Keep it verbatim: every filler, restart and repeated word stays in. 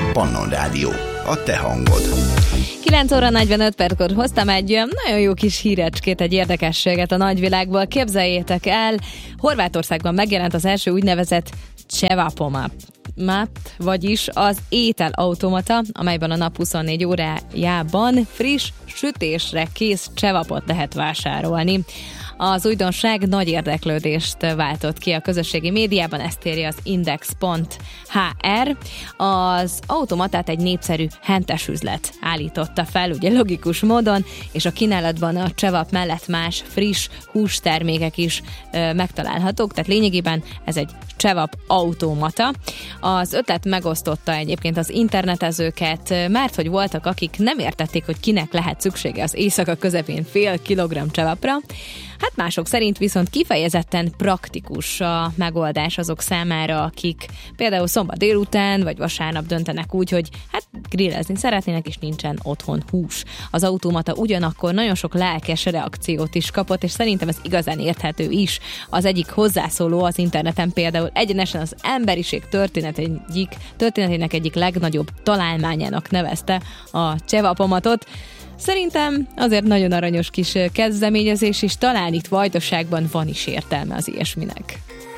Pannon Rádió, a te hangod. kilenc óra negyvenöt perckor hoztam egy nagyon jó kis hírecskét, egy érdekességet a nagyvilágból. Képzeljétek el, Horvátországban megjelent az első úgynevezett Cevapomat, vagyis az ételautomata, amelyben a nap huszonnégy órájában friss, sütésre kész csevapot lehet vásárolni. Az újdonság nagy érdeklődést váltott ki a közösségi médiában, ezt írja az index pont há er. Az automatát egy népszerű hentes üzlet állította fel, ugye logikus módon, és a kínálatban a csevap mellett más friss hústermékek is ö, megtalálhatók, tehát lényegében ez egy csevap automata. Az ötlet megosztotta egyébként az internetezőket, mert hogy voltak, akik nem értették, hogy kinek lehet szüksége az éjszaka közepén fél kilogramm csevapra. Hát mások szerint viszont kifejezetten praktikus a megoldás azok számára, akik például szombat délután vagy vasárnap döntenek úgy, hogy hát grillezni szeretnének, és nincsen otthon hús. Az automata ugyanakkor nagyon sok lelkes reakciót is kapott, és szerintem ez igazán érthető is. Az egyik hozzászóló az interneten például egyenesen az emberiség történet egyik, történetének egyik legnagyobb találmányának nevezte a cevapomatot. Szerintem azért nagyon aranyos kis kezdeményezés, és talán itt Vajdaságban van is értelme az ilyesminek.